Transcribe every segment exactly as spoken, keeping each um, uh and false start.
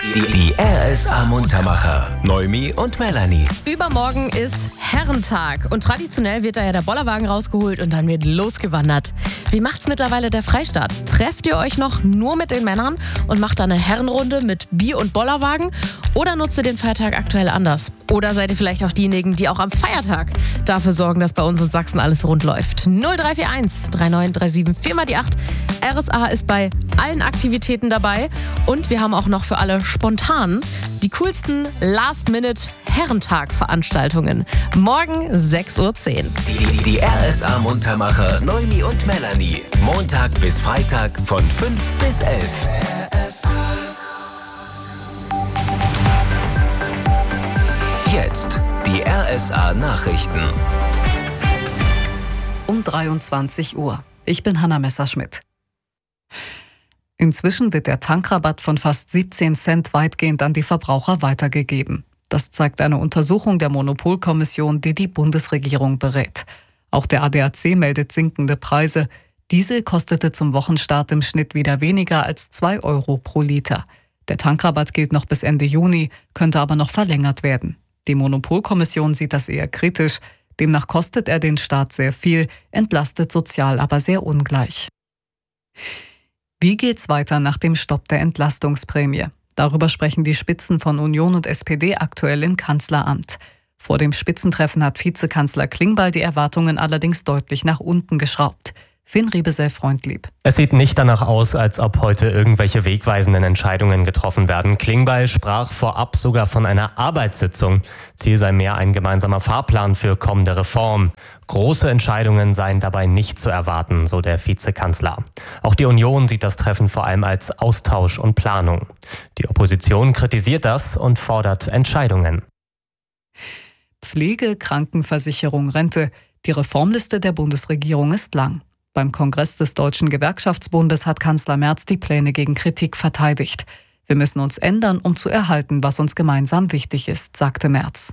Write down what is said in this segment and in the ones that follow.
Die, die R S A Muntermacher, Noemi und Melanie. Übermorgen ist Herrentag und traditionell wird da ja der Bollerwagen rausgeholt und dann wird losgewandert. Wie macht's mittlerweile der Freistaat? Trefft ihr euch noch nur mit den Männern und macht da eine Herrenrunde mit Bier und Bollerwagen? Oder nutzt ihr den Feiertag aktuell anders? Oder seid ihr vielleicht auch diejenigen, die auch am Feiertag dafür sorgen, dass bei uns in Sachsen alles rund läuft? null drei vier eins drei neun drei sieben vier mal die acht. R S A ist bei allen Aktivitäten dabei und wir haben auch noch für alle spontan die coolsten Last-Minute-Herrentag-Veranstaltungen. Morgen sechs Uhr zehn. Die, die R S A Muntermacher, Noemi und Melanie. Montag bis Freitag von fünf bis elf. R S A. Jetzt die R S A Nachrichten. Um dreiundzwanzig Uhr. Ich bin Hanna Messerschmidt. Inzwischen wird der Tankrabatt von fast siebzehn Cent weitgehend an die Verbraucher weitergegeben. Das zeigt eine Untersuchung der Monopolkommission, die die Bundesregierung berät. Auch der A D A C meldet sinkende Preise. Diesel kostete zum Wochenstart im Schnitt wieder weniger als zwei Euro pro Liter. Der Tankrabatt gilt noch bis Ende Juni, könnte aber noch verlängert werden. Die Monopolkommission sieht das eher kritisch. Demnach kostet er den Staat sehr viel, entlastet sozial aber sehr ungleich. Wie geht's weiter nach dem Stopp der Entlastungsprämie? Darüber sprechen die Spitzen von Union und S P D aktuell im Kanzleramt. Vor dem Spitzentreffen hat Vizekanzler Klingbeil die Erwartungen allerdings deutlich nach unten geschraubt. Finn Riebesell-Freundlieb. Es sieht nicht danach aus, als ob heute irgendwelche wegweisenden Entscheidungen getroffen werden. Klingbeil sprach vorab sogar von einer Arbeitssitzung. Ziel sei mehr ein gemeinsamer Fahrplan für kommende Reform. Große Entscheidungen seien dabei nicht zu erwarten, so der Vizekanzler. Auch die Union sieht das Treffen vor allem als Austausch und Planung. Die Opposition kritisiert das und fordert Entscheidungen. Pflege, Krankenversicherung, Rente. Die Reformliste der Bundesregierung ist lang. Beim Kongress des Deutschen Gewerkschaftsbundes hat Kanzler Merz die Pläne gegen Kritik verteidigt. Wir müssen uns ändern, um zu erhalten, was uns gemeinsam wichtig ist, sagte Merz.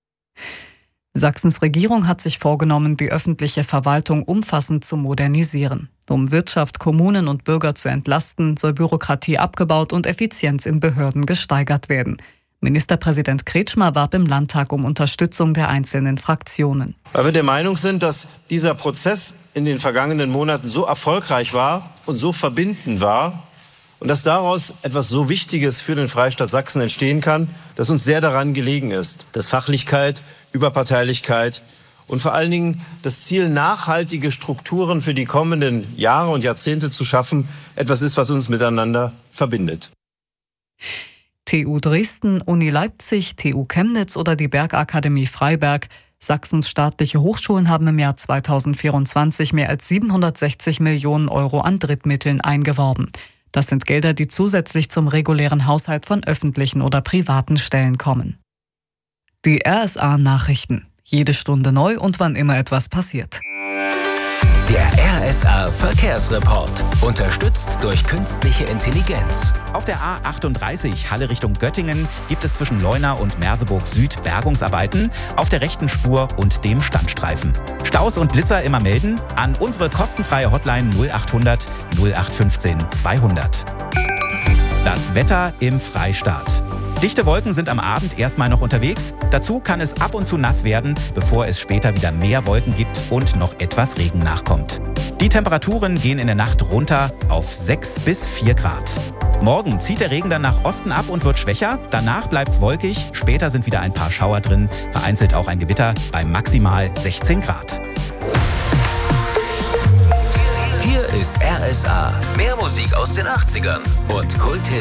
Sachsens Regierung hat sich vorgenommen, die öffentliche Verwaltung umfassend zu modernisieren. Um Wirtschaft, Kommunen und Bürger zu entlasten, soll Bürokratie abgebaut und Effizienz in Behörden gesteigert werden. Ministerpräsident Kretschmer warb im Landtag um Unterstützung der einzelnen Fraktionen. Weil wir der Meinung sind, dass dieser Prozess in den vergangenen Monaten so erfolgreich war und so verbindend war und dass daraus etwas so Wichtiges für den Freistaat Sachsen entstehen kann, dass uns sehr daran gelegen ist, dass Fachlichkeit, Überparteilichkeit und vor allen Dingen das Ziel, nachhaltige Strukturen für die kommenden Jahre und Jahrzehnte zu schaffen, etwas ist, was uns miteinander verbindet. T U Dresden, Uni Leipzig, T U Chemnitz oder die Bergakademie Freiberg. Sachsens staatliche Hochschulen haben im Jahr zweitausendvierundzwanzig mehr als siebenhundertsechzig Millionen Euro an Drittmitteln eingeworben. Das sind Gelder, die zusätzlich zum regulären Haushalt von öffentlichen oder privaten Stellen kommen. Die R S A Nachrichten. Jede Stunde neu und wann immer etwas passiert. Der R S A Verkehrsreport. Unterstützt durch künstliche Intelligenz. Auf der A achtunddreißig Halle Richtung Göttingen gibt es zwischen Leuna und Merseburg Süd Bergungsarbeiten auf der rechten Spur und dem Standstreifen. Staus und Blitzer immer melden an unsere kostenfreie Hotline null achthundert null acht fünfzehn zweihundert. Das Wetter im Freistaat. Dichte Wolken sind am Abend erstmal noch unterwegs. Dazu kann es ab und zu nass werden, bevor es später wieder mehr Wolken gibt und noch etwas Regen nachkommt. Die Temperaturen gehen in der Nacht runter auf sechs bis vier Grad. Morgen zieht der Regen dann nach Osten ab und wird schwächer. Danach bleibt's wolkig. Später sind wieder ein paar Schauer drin. Vereinzelt auch ein Gewitter bei maximal sechzehn Grad. Hier ist R S A. Mehr Musik aus den achtzigern und Kult